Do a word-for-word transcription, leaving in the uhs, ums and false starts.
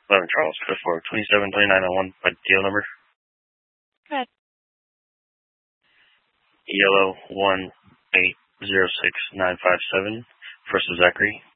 eleven Charles, code for twenty-seven twenty-nine oh one, by deal number. Go ahead. Yellow one eight zero six nine five seven, first of Zachary.